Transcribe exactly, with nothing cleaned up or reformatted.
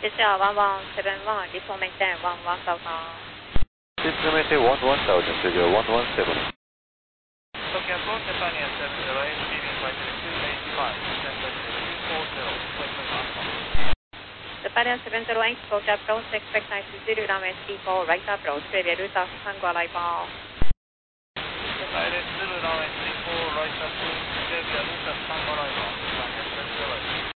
This is one one seven one, report maintain one one thousand. Please maintain one one thousand, figure one one seven. Tokyo Airport, Japan seven zero eight, leaving flight two eight five, descent two four zero, Western Alpha. Japan seven zero eight, Tokyo approach, expect nine two zero, runway three four, right approach, preview route of Tango arrival. Direct zero, runway three four, right approach, preview route of Tango arrival, Japan seven zero eight.